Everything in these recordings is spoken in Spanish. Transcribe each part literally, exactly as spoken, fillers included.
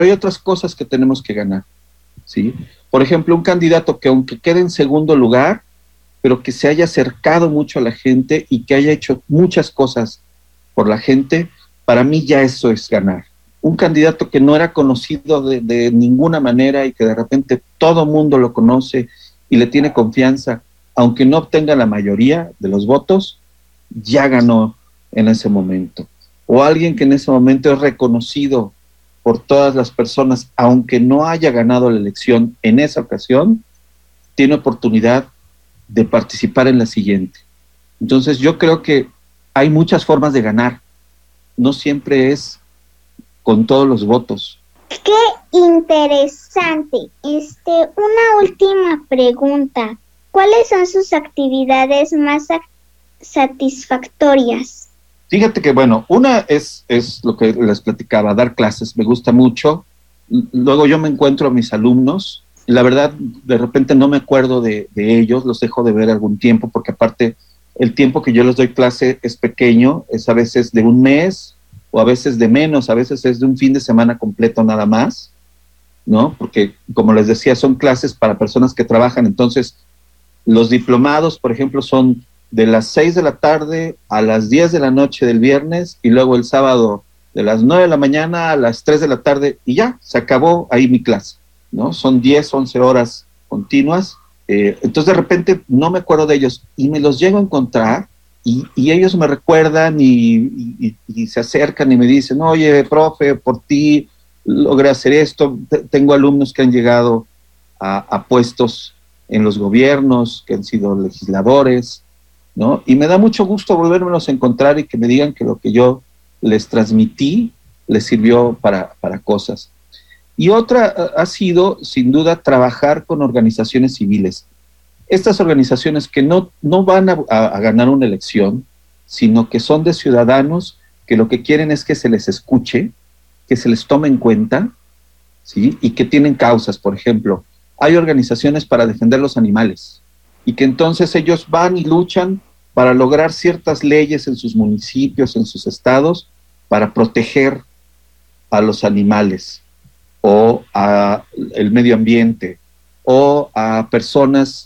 hay otras cosas que tenemos que ganar, ¿sí? Por ejemplo, un candidato que aunque quede en segundo lugar, pero que se haya acercado mucho a la gente y que haya hecho muchas cosas por la gente, para mí ya eso es ganar. Un candidato que no era conocido de, de ninguna manera y que de repente todo mundo lo conoce y le tiene confianza, aunque no obtenga la mayoría de los votos, ya ganó en ese momento. O alguien que en ese momento es reconocido por todas las personas, aunque no haya ganado la elección en esa ocasión, tiene oportunidad de participar en la siguiente. Entonces yo creo que hay muchas formas de ganar, no siempre es con todos los votos. Qué interesante. Este, una última pregunta. ¿Cuáles son sus actividades más satisfactorias? Fíjate que, bueno, una es, es lo que les platicaba, dar clases, me gusta mucho. Luego yo me encuentro a mis alumnos, la verdad, de repente no me acuerdo de, de ellos, los dejo de ver algún tiempo, porque aparte el tiempo que yo les doy clase es pequeño, es a veces de un mes, o a veces de menos, a veces es de un fin de semana completo nada más, ¿no? Porque, como les decía, son clases para personas que trabajan, entonces los diplomados, por ejemplo, son de las seis de la tarde a las diez de la noche del viernes y luego el sábado de las nueve de la mañana a las tres de la tarde y ya, se acabó ahí mi clase, ¿no? Son diez, once horas continuas, eh, entonces de repente no me acuerdo de ellos y me los llego a encontrar y, y ellos me recuerdan y, y, y se acercan y me dicen, oye, profe, por ti logré hacer esto, tengo alumnos que han llegado a, a puestos en los gobiernos, que han sido legisladores, ¿no? Y me da mucho gusto volvérmelos a encontrar y que me digan que lo que yo les transmití les sirvió para, para cosas. Y otra ha sido, sin duda, trabajar con organizaciones civiles. Estas organizaciones que no, no van a, a, a ganar una elección, sino que son de ciudadanos que lo que quieren es que se les escuche, que se les tome en cuenta, ¿sí? Y que tienen causas. Por ejemplo, hay organizaciones para defender los animales y que entonces ellos van y luchan para lograr ciertas leyes en sus municipios, en sus estados, para proteger a los animales o al medio ambiente o a personas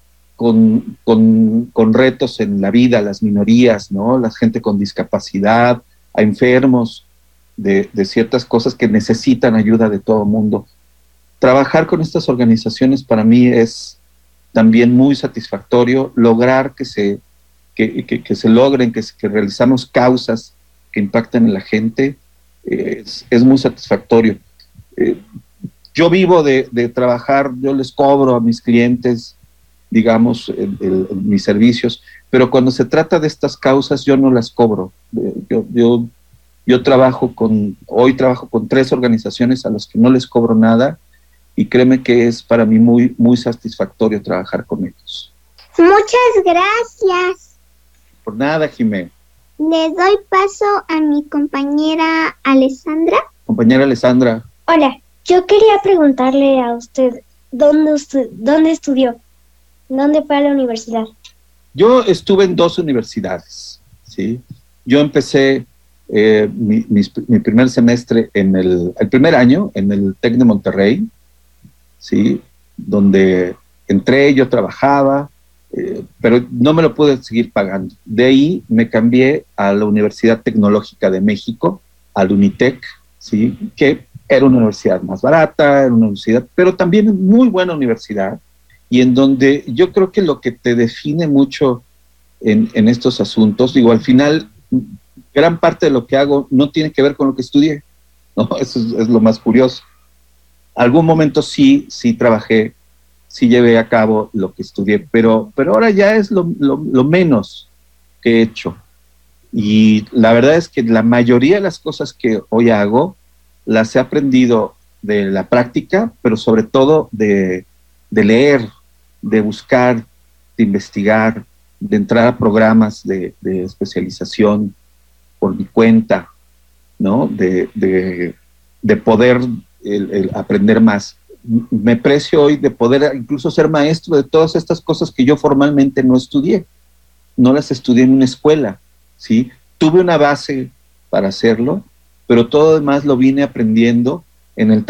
con, con, con retos en la vida, las minorías, ¿no? La gente con discapacidad, a enfermos de, de ciertas cosas que necesitan ayuda de todo el mundo. Trabajar con estas organizaciones para mí es también muy satisfactorio, lograr que se, que, que, que se logren, que, que realizamos causas que impacten en la gente, eh, es, es muy satisfactorio. Eh, yo vivo de, de trabajar, yo les cobro a mis clientes, digamos, el, el, el, mis servicios, pero cuando se trata de estas causas yo no las cobro. Eh, yo, yo, yo trabajo con, hoy trabajo con tres organizaciones a las que no les cobro nada, y créeme que es para mí muy, muy satisfactorio trabajar con ellos. Muchas gracias. Por nada, Jimé. Le doy paso a mi compañera Alessandra. Compañera Alessandra. Hola, yo quería preguntarle a usted, ¿dónde, usted, dónde estudió? ¿Dónde fue a la universidad? Yo estuve en dos universidades, ¿sí? Yo empecé eh, mi, mi, mi primer semestre en el, el primer año en el TEC de Monterrey, ¿sí? Donde entré, yo trabajaba, eh, pero no me lo pude seguir pagando. De ahí me cambié a la Universidad Tecnológica de México, al UNITEC, ¿sí? Que era una universidad más barata, era una universidad, pero también muy buena universidad, y en donde yo creo que lo que te define mucho en, en estos asuntos, digo, al final, gran parte de lo que hago no tiene que ver con lo que estudié, ¿no? Eso es, es lo más curioso. Algún momento sí, sí trabajé, sí llevé a cabo lo que estudié, pero, pero ahora ya es lo, lo, lo menos que he hecho. Y la verdad es que la mayoría de las cosas que hoy hago las he aprendido de la práctica, pero sobre todo de, de leer, de buscar, de investigar, de entrar a programas de, de especialización por mi cuenta, ¿no? De, de, de poder el, el aprender más. Me precio hoy de poder incluso ser maestro de todas estas cosas que yo formalmente no estudié. No las estudié en una escuela, ¿sí? Tuve una base para hacerlo, pero todo demás lo vine aprendiendo en el